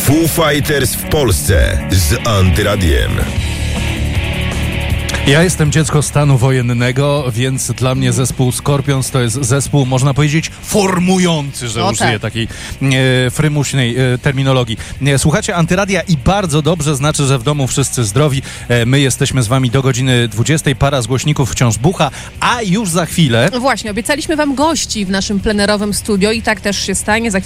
Foo Fighters w Polsce z Antyradiem. Ja jestem dziecko stanu wojennego, więc dla mnie zespół Scorpions to jest zespół, można powiedzieć, formujący, że użyję takiej frymuśnej terminologii. Słuchacie Antyradia i bardzo dobrze, znaczy, że w domu wszyscy zdrowi. My jesteśmy z wami do godziny 20. Para z głośników wciąż bucha, a już za chwilę... Właśnie, obiecaliśmy wam gości w naszym plenerowym studio i tak też się stanie. Za